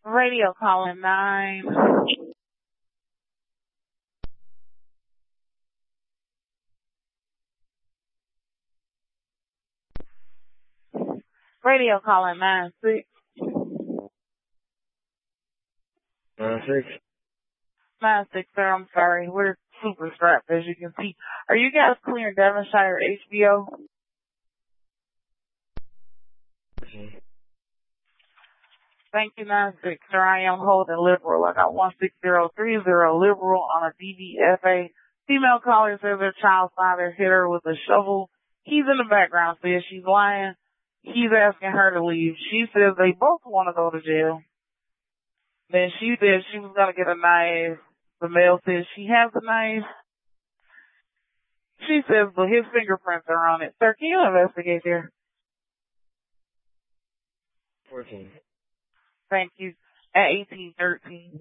Radio calling 9. Radio calling 9-6. 9-6. 9-6, sir. I'm sorry. We're super strapped, as you can see. Are you guys clearing Devonshire HBO? Thank you, 9-6, sir. I am holding Liberal. I got 16030 Liberal on a DVFA. Female caller says her child's father hit her with a shovel. He's in the background, says she's lying. He's asking her to leave. She says they both want to go to jail. Then she said she was going to get a knife. The male says she has a knife. She says, but his fingerprints are on it. Sir, can you investigate there? 14. Thank you. At 1813.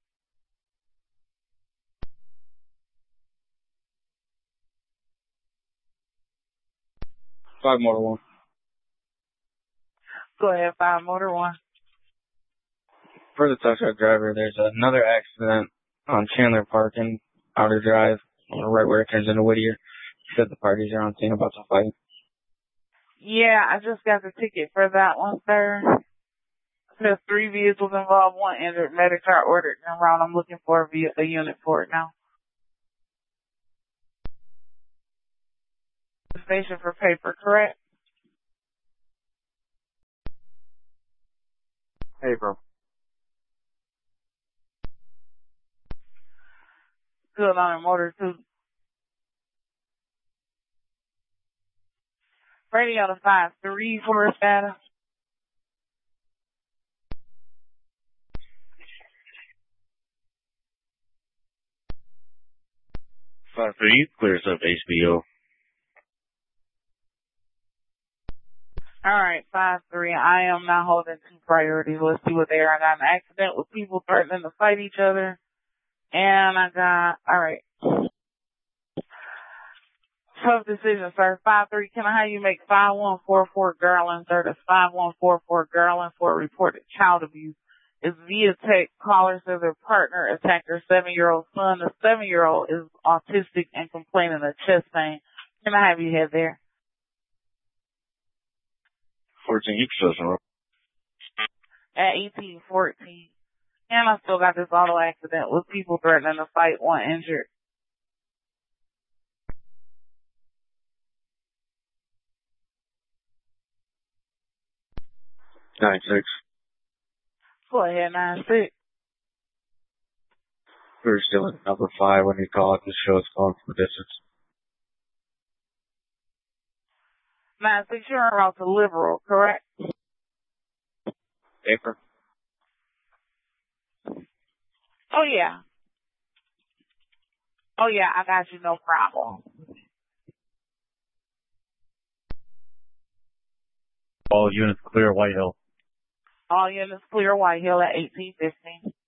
Five Motor 1. Go ahead, 5 Motor 1. For the tow truck driver, there's another accident on Chandler Parking, Outer Drive, right where it turns into Whittier. Said the parties are on scene about to fight. Yeah, I just got the ticket for that one, sir. There's 3 vehicles involved, 1 injured. Medics are ordered and around. I'm looking for a unit for it now. The station for paper, correct? Hey, bro. Good on a motor 2. Radio to 5-3 for a status. 5-3, clears up HBO. Alright, 5-3. I am now holding 2 priorities. Let's see what they are. I got an accident with people threatening to fight each other. And I got, alright. Tough decision, sir. 5-3. Can I have you make 5144 Garland, sir? That's 5144 Garland for a reported child abuse. It's via text. Caller says their partner attacked her 7-year-old son. The 7-year-old is autistic and complaining of chest pain. Can I have you head there? 14, you can show At 1814. And I still got this auto accident with people threatening to fight, 1 injured. some. 9-6. Go ahead, 9-6. We were still at number 5 when he called. The show is calling for distance. 9-6, you're en route to Liberal, correct? Paper. Oh, yeah. Oh, yeah, I got you, no problem. All units clear, White Hill. All units clear, White Hill at 1815.